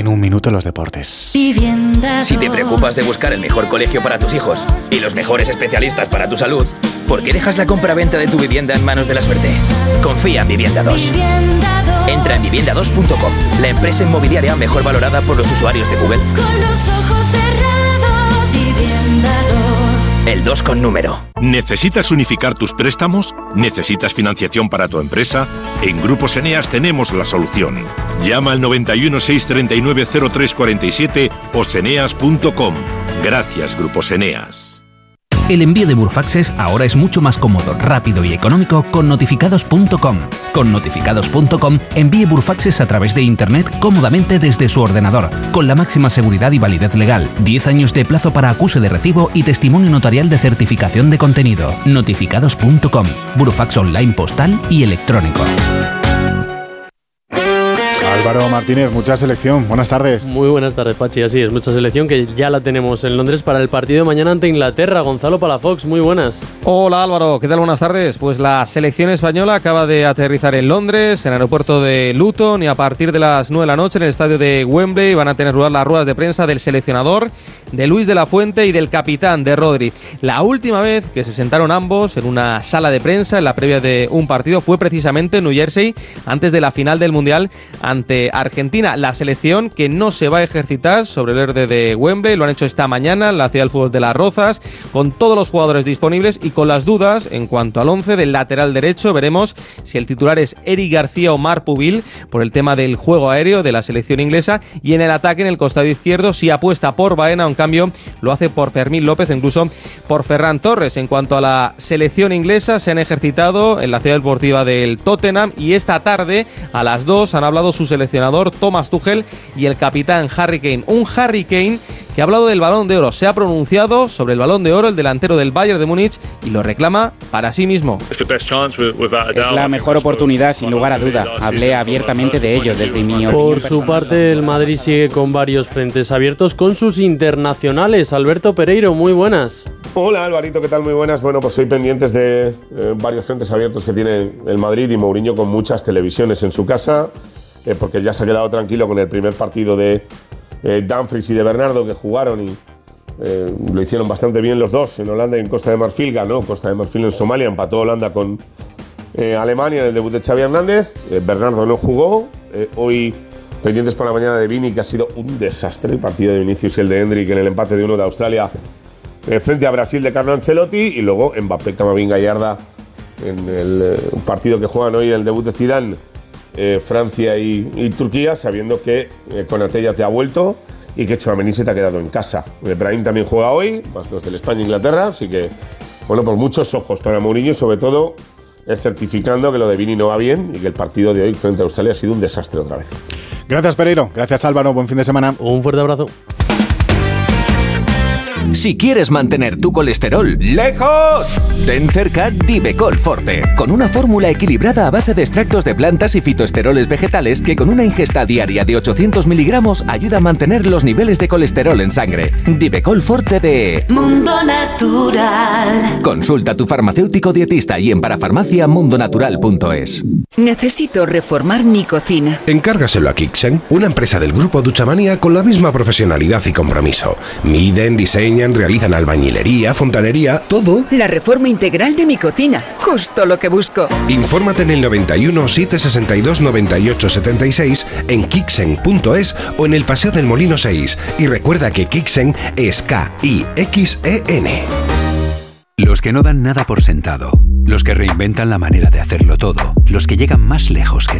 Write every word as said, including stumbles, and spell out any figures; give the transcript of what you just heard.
un minuto los deportes. Si te preocupas de buscar el mejor colegio para tus hijos y los mejores especialistas para tu salud, ¿por qué dejas la compraventa de tu vivienda en manos de la suerte? Confía en Vivienda dos. Entra en vivienda dos punto com, la empresa inmobiliaria mejor valorada por los usuarios de Google. Con los ojos cerrados, Vivienda dos. El dos con número. ¿Necesitas unificar tus préstamos? ¿Necesitas financiación para tu empresa? En Grupos Eneas tenemos la solución. Llama al noventa y uno, seiscientos treinta y nueve, cero tres cuarenta y siete o seneas punto com. Gracias, Grupos Eneas. El envío de Burfaxes ahora es mucho más cómodo, rápido y económico con notificados punto com. Con notificados punto com envíe Burfaxes a través de Internet cómodamente desde su ordenador, con la máxima seguridad y validez legal, diez años de plazo para acuse de recibo y testimonio notarial de certificación de contenido. notificados punto com. Burfax online postal y electrónico. Álvaro Martínez, mucha selección. Buenas tardes. Muy buenas tardes, Pachi. Así es, mucha selección que ya la tenemos en Londres para el partido de mañana ante Inglaterra. Gonzalo Palafox, muy buenas. Hola Álvaro, ¿qué tal? Buenas tardes. Pues la selección española acaba de aterrizar en Londres, en el aeropuerto de Luton, y a partir de las nueve de la noche en el estadio de Wembley van a tener lugar las ruedas de prensa del seleccionador, de Luis de la Fuente y del capitán, de Rodri. La última vez que se sentaron ambos en una sala de prensa en la previa de un partido fue precisamente en New Jersey, antes de la final del Mundial ante Argentina. La selección que no se va a ejercitar sobre el verde de Wembley, lo han hecho esta mañana en la Ciudad del Fútbol de Las Rozas, con todos los jugadores disponibles y con las dudas en cuanto al once del lateral derecho. Veremos si el titular es Eric García o Marc Pubil, por el tema del juego aéreo de la selección inglesa, y en el ataque, en el costado izquierdo, si apuesta por Baena, en cambio lo hace por Fermín López, incluso por Ferran Torres. En cuanto a la selección inglesa, se han ejercitado en la Ciudad Deportiva del Tottenham y esta tarde a las dos han hablado su seleccionador Thomas Tuchel y el capitán Harry Kane. Un Harry Kane que ha hablado del Balón de Oro, se ha pronunciado sobre el Balón de Oro, el delantero del Bayern de Múnich, y lo reclama para sí mismo. Es la mejor oportunidad, sin lugar a duda. Hablé abiertamente de ello desde mi opinión. Por su parte, el Madrid sigue con varios frentes abiertos con sus internacionales. Alberto Pereiro, muy buenas. Hola Alvarito, ¿qué tal? Muy buenas. Bueno, pues hoy pendientes de eh, varios frentes abiertos que tiene el Madrid y Mourinho con muchas televisiones en su casa, eh, porque ya se ha quedado tranquilo con el primer partido de eh, Dumfries y de Bernardo que jugaron y eh, lo hicieron bastante bien los dos, en Holanda y en Costa de Marfil. Ganó Costa de Marfil en Somalia, empató Holanda con eh, Alemania en el debut de Xavi Hernández. eh, Bernardo no jugó. eh, hoy pendientes por la mañana de Vini, que ha sido un desastre el partido de Vinicius y el de Hendrik en el empate de uno de Australia eh, frente a Brasil de Carlo Ancelotti, y luego Mbappé, Camavinga y Arda en el eh, partido que juegan hoy, el debut de Zidane, eh, Francia y, y Turquía, sabiendo que eh, Konaté ya te ha vuelto y que Tchouaméni se te ha quedado en casa. eh, Brahim también juega hoy, más los del España-Inglaterra, así que bueno, por muchos ojos para Mourinho, sobre todo eh, certificando que lo de Vini no va bien y que el partido de hoy frente a Australia ha sido un desastre otra vez. Gracias, Pereiro. Gracias, Álvaro. Buen fin de semana. Un fuerte abrazo. Si quieres mantener tu colesterol lejos, ten cerca Divecol Forte, con una fórmula equilibrada a base de extractos de plantas y fitoesteroles vegetales que con una ingesta diaria de ochocientos miligramos ayuda a mantener los niveles de colesterol en sangre. Divecol Forte de Mundo Natural. Consulta a tu farmacéutico dietista y en parafarmacia mundo natural punto es. Necesito reformar mi cocina. Encárgaselo a Kixen, una empresa del grupo Duchamania con la misma profesionalidad y compromiso. Miden, diseñan, realizan albañilería, fontanería, todo. La reforma integral de mi cocina, justo lo que busco. Infórmate en el noventa y uno, setecientos sesenta y dos, noventa y ocho setenta y seis, en kixen punto es o en el Paseo del Molino seis. Y recuerda que Kixen es K I X E N. Los que no dan nada por sentado, los que reinventan la manera de hacerlo todo, los que llegan más lejos que